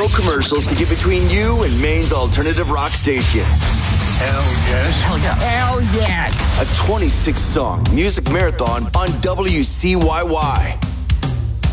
no commercials to get between you and Maine's alternative rock station. Hell yes. Hell yeah. Hell yes. A 26-song music marathon on WCYY.